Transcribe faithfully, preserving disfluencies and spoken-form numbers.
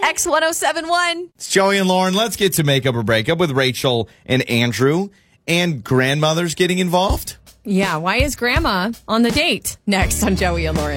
X one oh seven one. It's Joey and Lauren. Let's get to Makeup or Breakup with Rachel and Andrew. And grandmothers getting involved? Yeah, why is grandma on the date? Next on Joey and Lauren.